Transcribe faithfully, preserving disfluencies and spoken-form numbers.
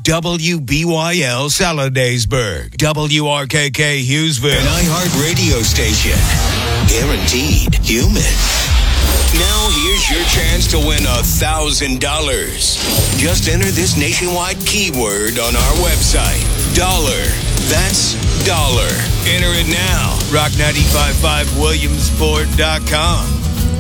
W B Y L Saladaysburg, W R K K Hughesville, an iHeart radio station. Guaranteed human. Now here's your chance to win a thousand dollars. Just enter this nationwide keyword on our website. Dollar. That's dollar. Enter it now. rock nine five five williamsport dot com.